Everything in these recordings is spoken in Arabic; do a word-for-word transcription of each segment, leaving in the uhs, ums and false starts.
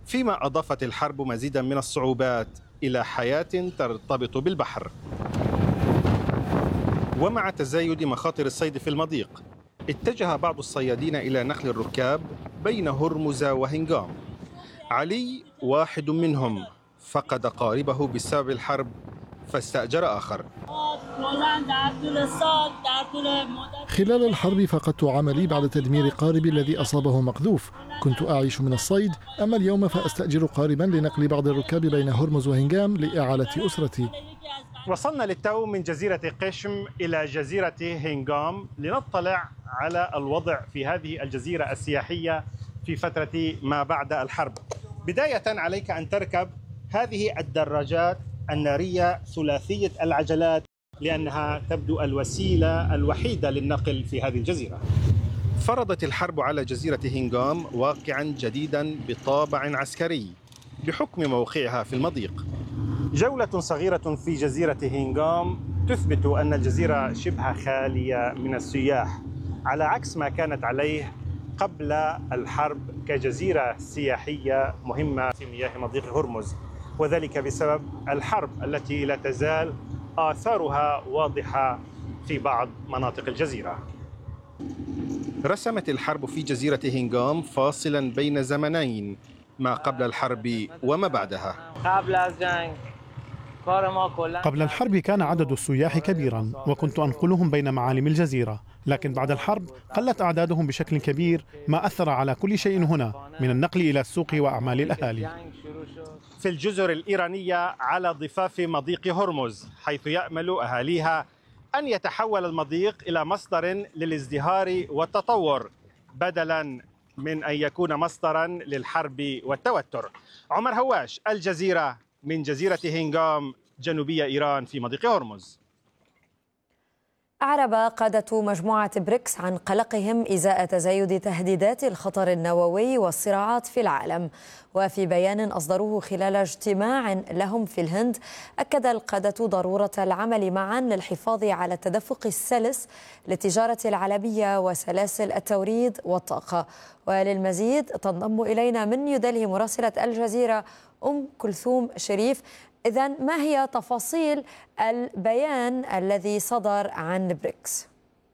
فيما أضافت الحرب مزيدا من الصعوبات إلى حياة ترتبط بالبحر. ومع تزايد مخاطر الصيد في المضيق، اتجه بعض الصيادين إلى نقل الركاب بين هرمز وهنغام. علي واحد منهم، فقد قاربه بسبب الحرب فاستأجر آخر. خلال الحرب فقدت عملي بعد تدمير قاربي الذي أصابه مقذوف. كنت أعيش من الصيد، أما اليوم فأستأجر قاربا لنقل بعض الركاب بين هرمز وهنغام لإعالة أسرتي. وصلنا للتو من جزيرة قشم إلى جزيرة هنغام لنطلع على الوضع في هذه الجزيرة السياحية في فترة ما بعد الحرب. بداية عليك أن تركب هذه الدراجات النارية ثلاثية العجلات لأنها تبدو الوسيلة الوحيدة للنقل في هذه الجزيرة. فرضت الحرب على جزيرة هنغام واقعا جديدا بطابع عسكري بحكم موقعها في المضيق. جولة صغيرة في جزيرة هنغام تثبت أن الجزيرة شبه خالية من السياح، على عكس ما كانت عليه قبل الحرب كجزيرة سياحية مهمة في مياه مضيق هرمز، وذلك بسبب الحرب التي لا تزال آثارها واضحة في بعض مناطق الجزيرة. رسمت الحرب في جزيرة هنغام فاصلا بين زمنين، ما قبل الحرب وما بعدها. قبل الحرب كان عدد السياح كبيرا وكنت أنقلهم بين معالم الجزيرة، لكن بعد الحرب قلت أعدادهم بشكل كبير، ما أثر على كل شيء هنا من النقل إلى السوق وأعمال الأهالي. في الجزر الإيرانية على ضفاف مضيق هرمز، حيث يأمل أهاليها أن يتحول المضيق إلى مصدر للازدهار والتطور بدلا من أن يكون مصدرا للحرب والتوتر. عمر هواش، الجزيرة، من جزيرة هنغام جنوبية إيران في مضيق هرمز. أعرب قادة مجموعة بريكس عن قلقهم إزاء تزايد تهديدات الخطر النووي والصراعات في العالم. وفي بيان أصدروه خلال اجتماع لهم في الهند، أكد القادة ضرورة العمل معا للحفاظ على التدفق السلس للتجارة العالمية وسلاسل التوريد والطاقة. وللمزيد تنضم إلينا من نيودلهي مراسلة الجزيرة أم كلثوم شريف. إذن ما هي تفاصيل البيان الذي صدر عن بريكس؟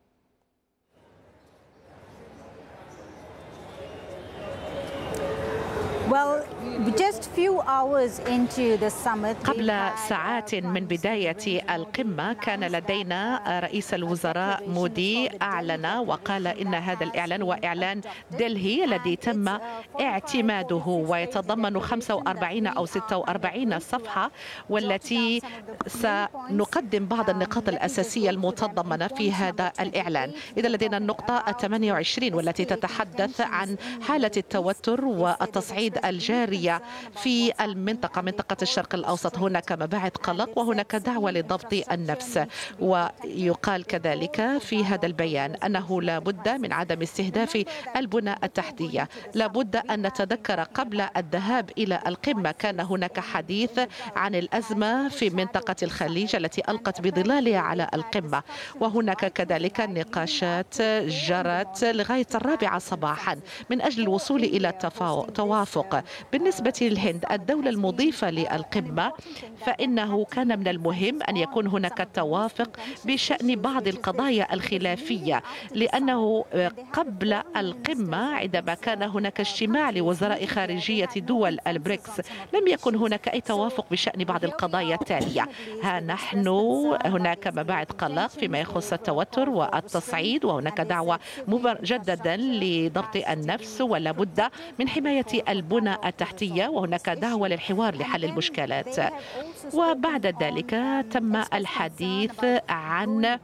Well, just few hours into the summit. قبل ساعات من بداية القمة كان لدينا رئيس الوزراء مودي أعلن وقال إن هذا الإعلان وإعلان دلهي الذي تم اعتماده ويتضمن خمسة وأربعين أو ستة وأربعين صفحة، والتي سنقدم بعض النقاط الأساسية المتضمنة في هذا الإعلان. إذا لدينا النقطة الثامنة والعشرين والتي تتحدث عن حالة التوتر والتصعيد الجارية في المنطقة، منطقة الشرق الأوسط. هناك مباعث قلق وهناك دعوة لضبط النفس. ويقال كذلك في هذا البيان أنه لا بد من عدم استهداف البنى التحتية. لا بد أن نتذكر قبل الذهاب إلى القمة كان هناك حديث عن الأزمة في منطقة الخليج التي ألقت بظلالها على القمة، وهناك كذلك نقاشات جرت لغاية الرابعة صباحا من أجل الوصول إلى توافق. بالنسبة للهند الدولة المضيفة للقمة، فإنه كان من المهم أن يكون هناك توافق بشأن بعض القضايا الخلافية، لأنه قبل القمة عندما كان هناك اجتماع لوزراء خارجية دول البريكس لم يكن هناك أي توافق بشأن بعض القضايا التالية. ها نحن هناك مباعث قلق فيما يخص التوتر والتصعيد، وهناك دعوة مجددا لضبط النفس ولا بد من حماية البنى التحتية، وهناك دعوة للحوار لحل المشكلات. وبعد ذلك تم الحديث عن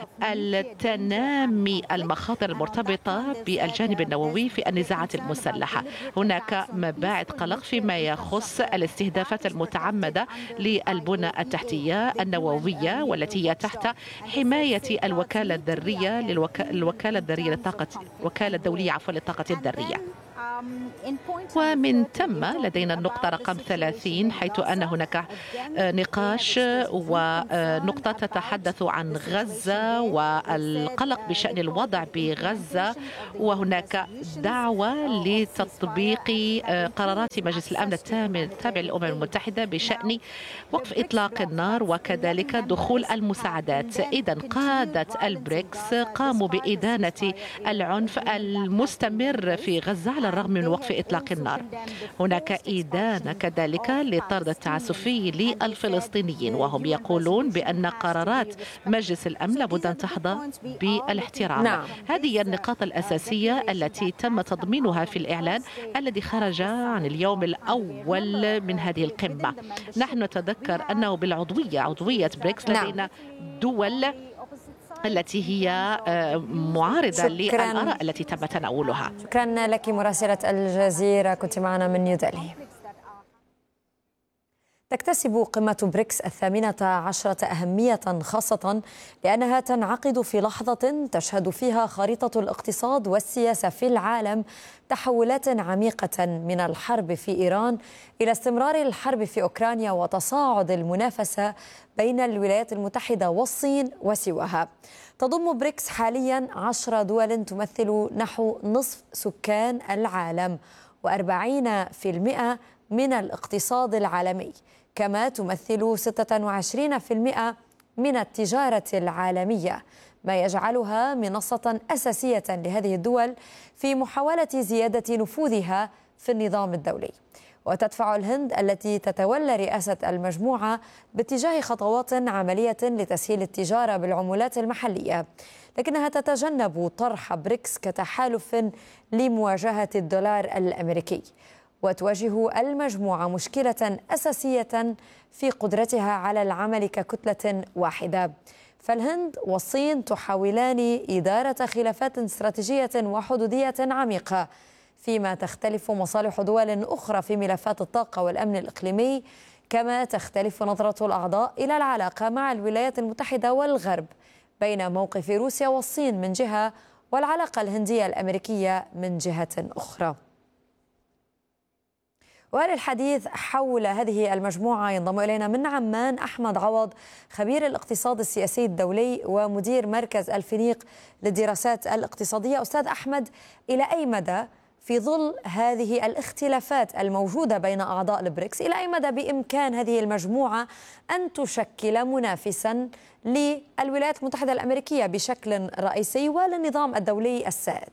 التنامي المخاطر المرتبطة بالجانب النووي في النزاعات المسلحة. هناك مباعث قلق فيما يخص الاستهدافات المتعمدة للبنى التحتية النووية، والتي هي تحت حماية الوكالة الذرية للوكالة الذرية للطاقة الوكالة الدولية عفوا للطاقة الذرية. ومن ثم لدينا النقطة رقم ثلاثين، حيث أن هناك نقاش ونقطة تتحدث عن غزة والقلق بشأن الوضع بغزة، وهناك دعوة لتطبيق قرارات مجلس الأمن التابع للأمم المتحدة بشأن وقف إطلاق النار وكذلك دخول المساعدات. إذن قادة البريكس قاموا بإدانة العنف المستمر في غزة على الرغم من وقف إطلاق النار. هناك إدانة كذلك للطرد التعسفي للفلسطينيين، وهم يقولون بأن قرارات مجلس الأمن لابد أن تحظى بالاحترام. نعم. هذه النقاط الأساسية التي تم تضمينها في الإعلان الذي خرج عن اليوم الأول من هذه القمة. نحن نتذكر أنه بالعضوية عضوية بريكس لدينا دول التي هي معارضة للآراء التي تم تناولها. شكرا لك مراسلة الجزيرة، كنت معنا من نيودلهي. تكتسب قمة بريكس الثامنة عشرة أهمية خاصة لأنها تنعقد في لحظة تشهد فيها خريطة الاقتصاد والسياسة في العالم تحولات عميقة، من الحرب في إيران إلى استمرار الحرب في أوكرانيا وتصاعد المنافسة بين الولايات المتحدة والصين وسواها. تضم بريكس حاليا عشر دول تمثل نحو نصف سكان العالم وأربعين بالمئة من الاقتصاد العالمي، كما تمثل ستة وعشرين بالمئة من التجارة العالمية، ما يجعلها منصة أساسية لهذه الدول في محاولة زيادة نفوذها في النظام الدولي. وتدفع الهند التي تتولى رئاسة المجموعة باتجاه خطوات عملية لتسهيل التجارة بالعملات المحلية، لكنها تتجنب طرح بريكس كتحالف لمواجهة الدولار الأمريكي. وتواجه المجموعة مشكلة أساسية في قدرتها على العمل ككتلة واحدة، فالهند والصين تحاولان إدارة خلافات استراتيجية وحدودية عميقة، فيما تختلف مصالح دول أخرى في ملفات الطاقة والأمن الإقليمي، كما تختلف نظرة الأعضاء إلى العلاقة مع الولايات المتحدة والغرب بين موقف روسيا والصين من جهة والعلاقة الهندية الأمريكية من جهة أخرى. وللحديث حول هذه المجموعة ينضم إلينا من عمان أحمد عوض، خبير الاقتصاد السياسي الدولي ومدير مركز الفينيق للدراسات الاقتصادية. أستاذ أحمد، إلى أي مدى في ظل هذه الاختلافات الموجودة بين أعضاء البريكس، إلى أي مدى بإمكان هذه المجموعة أن تشكل منافسا للولايات المتحدة الأمريكية بشكل رئيسي وللنظام الدولي السائد؟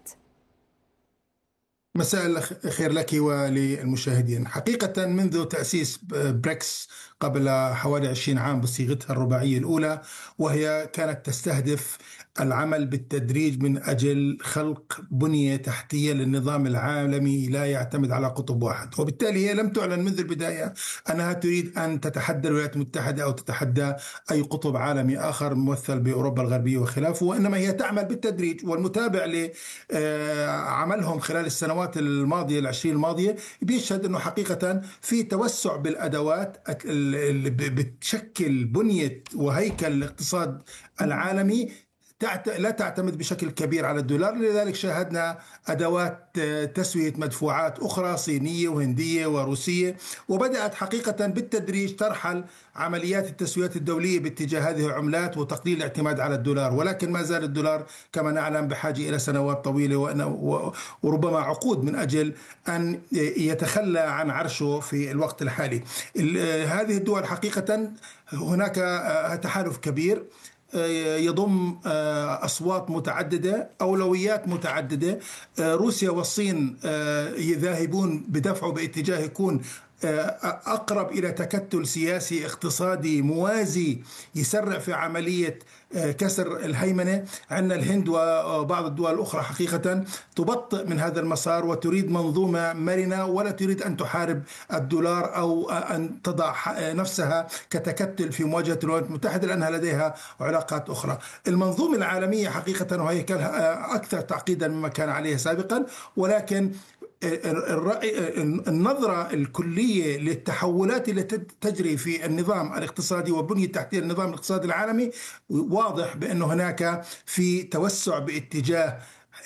مساء الخير لك وللمشاهدين. حقيقة منذ تأسيس بريكس قبل حوالي عشرين عام بصيغتها الرباعية الأولى، وهي كانت تستهدف العمل بالتدريج من أجل خلق بنية تحتية للنظام العالمي لا يعتمد على قطب واحد، وبالتالي هي لم تعلن منذ البداية أنها تريد أن تتحدى الولايات المتحدة أو تتحدى أي قطب عالمي آخر ممثل بأوروبا الغربية وخلافه، وإنما هي تعمل بالتدريج. والمتابع لعملهم خلال السنوات الماضية العشرين الماضية بيشهد أنه حقيقة في توسع بالأدوات اللي بتشكل بنية وهيكل الاقتصاد العالمي لا تعتمد بشكل كبير على الدولار. لذلك شاهدنا أدوات تسوية مدفوعات أخرى صينية وهندية وروسية، وبدأت حقيقة بالتدريج ترحل عمليات التسويات الدولية باتجاه هذه العملات وتقليل الاعتماد على الدولار. ولكن ما زال الدولار كما نعلم بحاجة إلى سنوات طويلة وربما عقود من أجل أن يتخلى عن عرشه في الوقت الحالي. هذه الدول حقيقة هناك تحالف كبير يضم أصوات متعددة، أولويات متعددة. روسيا والصين يذاهبون بدفعه باتجاه يكون أقرب إلى تكتل سياسي اقتصادي موازي يسرع في عملية كسر الهيمنة. عندنا الهند وبعض الدول الأخرى حقيقة تبطئ من هذا المسار وتريد منظومة مرنة، ولا تريد أن تحارب الدولار أو أن تضع نفسها كتكتل في مواجهة الولايات المتحدة لأنها لديها علاقات أخرى. المنظومة العالمية حقيقة وهيكلها أكثر تعقيدا مما كان عليه سابقا، ولكن الرأي النظرة الكلية للتحولات التي تجري في النظام الاقتصادي وبنية التحتية للنظام الاقتصادي العالمي واضح بأنه هناك في توسع باتجاه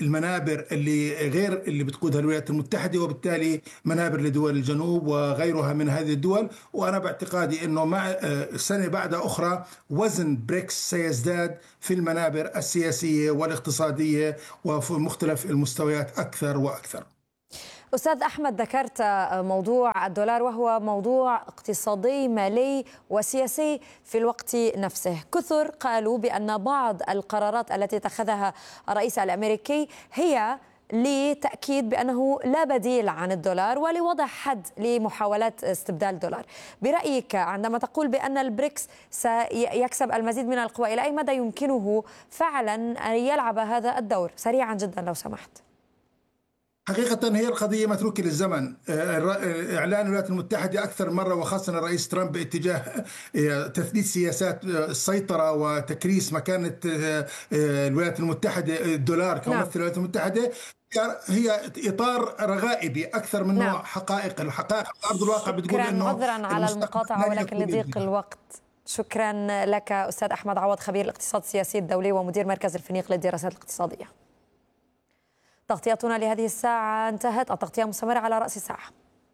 المنابر اللي غير اللي بتقودها الولايات المتحدة، وبالتالي منابر لدول الجنوب وغيرها من هذه الدول. وأنا باعتقادي أنه مع سنة بعد أخرى وزن بريكس سيزداد في المنابر السياسية والاقتصادية وفي مختلف المستويات أكثر وأكثر. أستاذ أحمد، ذكرت موضوع الدولار وهو موضوع اقتصادي مالي وسياسي في الوقت نفسه. كثر قالوا بأن بعض القرارات التي اتخذها الرئيس الأمريكي هي لتأكيد بأنه لا بديل عن الدولار ولوضع حد لمحاولات استبدال الدولار. برأيك عندما تقول بأن البريكس سيكسب المزيد من القوى، إلى أي مدى يمكنه فعلا أن يلعب هذا الدور؟ سريعا جدا لو سمحت. حقيقة هي القضية متروكة للزمن. إعلان الولايات المتحدة أكثر مرة وخاصة الرئيس ترامب باتجاه تثبيت سياسات السيطرة وتكريس مكانة الولايات المتحدة الدولار كممثل الولايات المتحدة هي إطار رغائبي أكثر منه نعم. حقائق. الحقائق على أرض الواقع بتقول إنه عذرا على المقاطعة ولكن لضيق الوقت. شكرا لك أستاذ أحمد عوض، خبير الاقتصاد السياسي الدولي ومدير مركز الفينيق للدراسات الاقتصادية. تغطيتنا لهذه الساعة انتهت، التغطية مستمرة على رأس الساعة.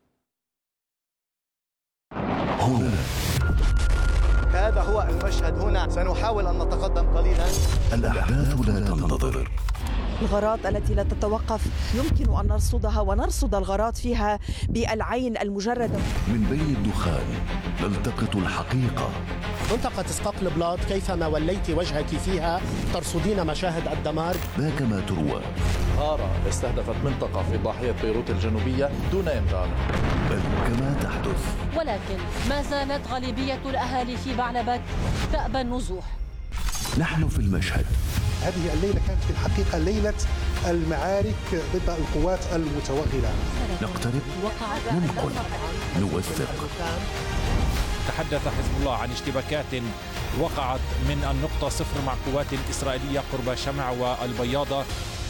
هنا هذا هو المشهد، هنا سنحاول أن نتقدم قليلا. الأحداث لا تنتظر، الغارات التي لا تتوقف يمكن أن نرصدها ونرصد الغارات فيها بالعين المجردة. من بين الدخان نلتقط الحقيقة. منطقة اسقاق البلاط كيفما وليت وجهك فيها ترصدين مشاهد الدمار. ذاك ما تروى. غارة استهدفت منطقة في ضاحية بيروت الجنوبية دون إنذار. بل كما تحدث. ولكن ما زالت غالبية الأهالي في بعلبك تأبى النزوح. نحن في المشهد. هذه الليلة كانت في الحقيقة ليلة المعارك ضد القوات المتوغلة. نقترب، ننقل، نوثق. تحدث حزب الله عن اشتباكات وقعت من النقطة صفر مع قوات إسرائيلية قرب شمع والبياضة.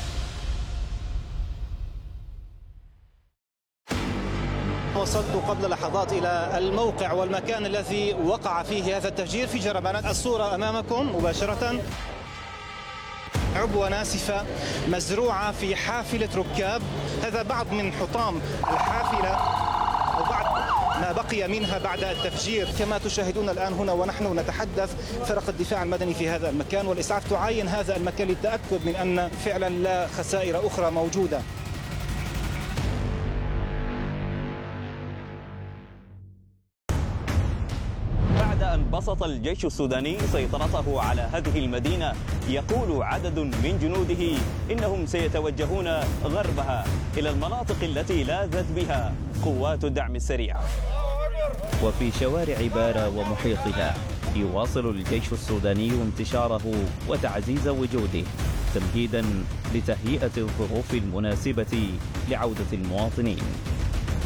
وصلت قبل لحظات إلى الموقع والمكان الذي وقع فيه هذا التفجير في جربانات. الصورة أمامكم مباشرة، عبوة ناسفة مزروعة في حافلة ركاب. هذا بعض من حطام الحافلة وبعض ما بقي منها بعد التفجير. كما تشاهدون الآن هنا ونحن نتحدث، فرق الدفاع المدني في هذا المكان والإسعاف تعاين هذا المكان للتأكد من أن فعلا لا خسائر أخرى موجودة. أن بسط الجيش السوداني سيطرته على هذه المدينة، يقول عدد من جنوده إنهم سيتوجهون غربها إلى المناطق التي لاذت بها قوات الدعم السريع. وفي شوارع بارا ومحيطها يواصل الجيش السوداني انتشاره وتعزيز وجوده تمهيدا لتهيئة الظروف المناسبة لعودة المواطنين.